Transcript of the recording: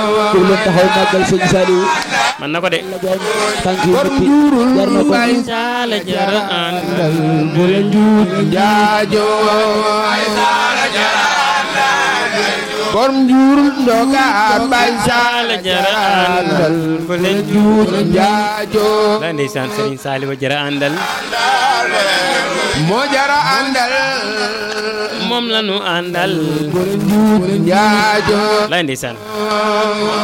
pour leen taxaw màggal sëñ Saliou man na ko de tànk yu métti jar na ko sala jara andal bu leen juut njaajo borom njurul ndoga bay sala jara andal bu leen juut njaajo la ndeysaan Serigne Saliou jara andal moo jara andal moom la nu andal bu leen juut njaajo la ndeysaan